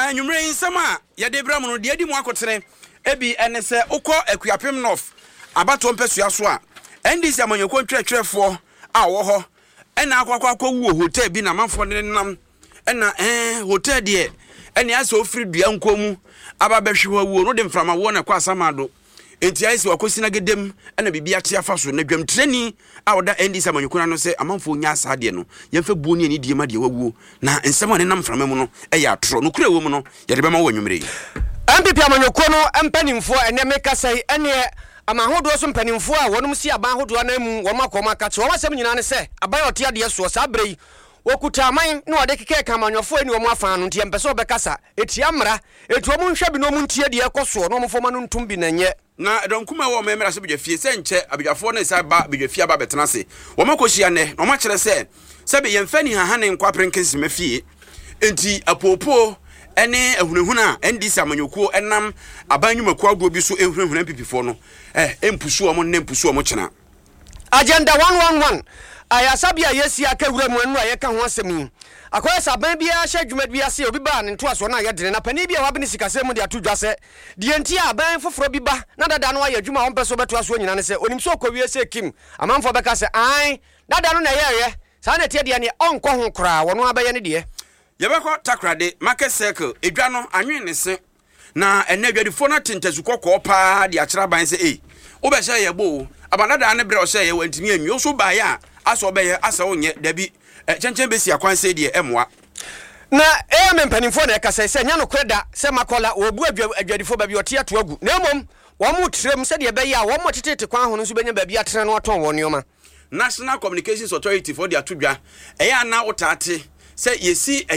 na nwumre nsama ya de bra mu no de di mu akotene ebi ene se ukọ akuapem north abato mpesua so a ndc amanyoko ntwetwerefo a wo ho ena akwakwa wu hotel bi na manfo ne nam ena hotel de ene asa ofiri dua nkomu aba behwe wu no de mframa wo na kwa asamado enti aisi wakosina gedem ena bibia tia faso na dwam treni a oda ndc amanyoko na no se amanfo nya asa de no yemfa buoni ani die ma de wawu na nsema ne nam mframa mu no eya atro no kura wo mu no ye de bema wo nwumre MPP amanyoko no empanimfo ene meka sai ene amahodo so mpanimfo a wonum si aban hodo na mu wo makoma ka che wo masem nyina ne se aban ote ade so sa brei okuta aman na ode keke kamanyofo ani wo mu afa no ntie mpese obekasa etia mra etu wo nhwe bi no mu ntie de ekoso no mfoma no ntum bi na nye na donkuma wo memra se bidwafie se nche abidwafo na se ba bidwafie aba betena se wo makohia ne no makere se be yemfani hahane nkwaprenkesi mafie enti apopo ene ehunehuna ndc amanyoko enam abanyumaku ago bi so ehunehuna pipifo no empusu omo ne empusu omo chena agenda 111 ayasabia yesi akawura mu anu ayeka ho asemi akoya saban bia hye dwuma bia se obi ba ne ntoaso na ayedene na pani bia wabene sikase mu de atodwase de enti aban foforo bi ba na dada no aye dwuma ompeso betoaso nyina ne se onim so okowie se kim amanfo beka se ai dada no na yeye sa na tie de ne onko ho kra wono abaye ne de yebeko takrade market circle edwa no anwen ne se na ene adwadifo na tentazukoko pa de akira ban se obehye yebo abanada ne bre o se ye wantimi anwi so ba ya aso beye asa onye dabi chenchen besi akwan se de emwa na mempanimfo na ekasa se nya no kweda se makola obu adwadifo ba bi ote ato agu na mom wo mu trem se de be ya wo mo tetete kwan ho no so benya ba bi atere no oton wo nioma National Communications Authority for the atudwa eya na otate se yesi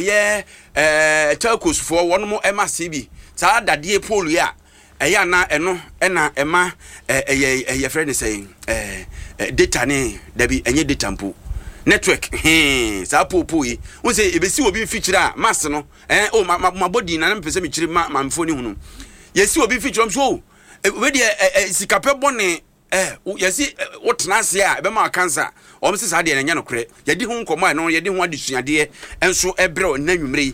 telcos for one mo MCB ta dade polu ya eya na eno ena ema eye friend say data ne dabi enye data mpo network sa popo yi won say ebesi obi feature a mass no my body na mpese me chiri ma mfoni hunu yesi obi feature am so we de sikape bone yesi wotnase a be ma cancer o mse sa de nya no kre yedi hu nkomo no yedi hu adesuade enso ebre na nwumre